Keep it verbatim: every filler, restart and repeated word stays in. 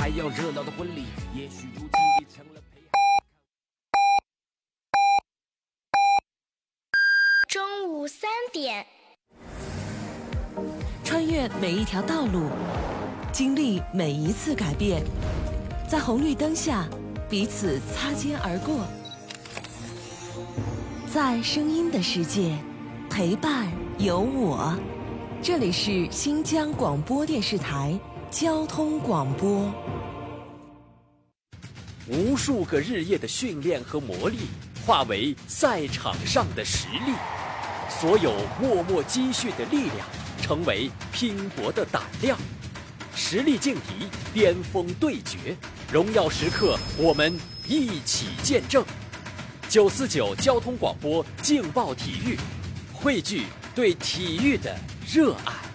还要热闹的婚礼，也许如今已成了陪孩子。 中午三点， 穿越每一条道路，经历每一次改变，在红绿灯下彼此擦肩而过，在声音的世界陪伴有我。这里是新疆广播电视台交通广播。 无数个日夜的训练和磨砺化为赛场上的实力，所有默默积蓄的力量成为拼搏的胆量。实力劲敌，巅峰对决，荣耀时刻我们一起见证。九四九交通广播劲爆体育，汇聚对体育的热爱。